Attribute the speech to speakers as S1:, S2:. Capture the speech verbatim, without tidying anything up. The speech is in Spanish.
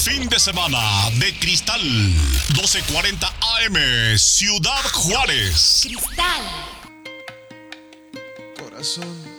S1: fin de semana de Cristal, doce cuarenta A M, Ciudad Juárez.
S2: Cristal.
S3: Corazón,